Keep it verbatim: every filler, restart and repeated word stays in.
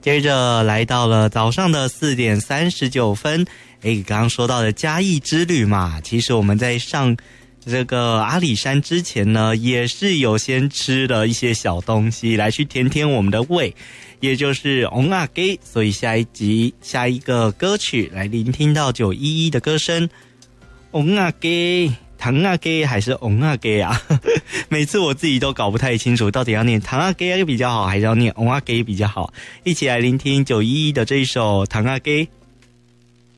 接着来到了早上的四点三十九分，诶，刚刚说到的嘉义之旅嘛，其实我们在上这个阿里山之前呢，也是有先吃了一些小东西来去填填我们的胃，也就是甕仔鸡。所以下一集下一个歌曲来聆听到九一一的歌声，甕仔鸡。糖仔鸡还是甕仔鸡啊？每次我自己都搞不太清楚，到底要念糖仔鸡比较好，还是要念甕仔鸡比较好？一起来聆听九一一的这一首糖仔鸡。